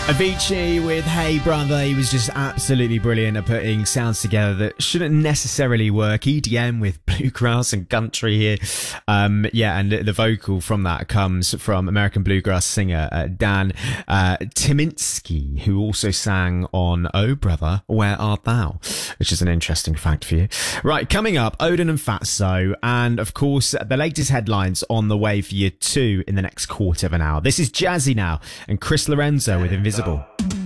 Avicii with Hey Brother. He was just absolutely brilliant at putting sounds together that shouldn't necessarily work. EDM with bluegrass and country here. And the vocal from that comes from American bluegrass singer Dan Tyminski, who also sang on Oh Brother, Where Art Thou? Which is an interesting fact for you. Right, coming up, Odin and Fatso, and of course, the latest headlines on the way for you too in the next quarter of an hour. This is Jazzy now, and Chris Lorenzo with Invisible.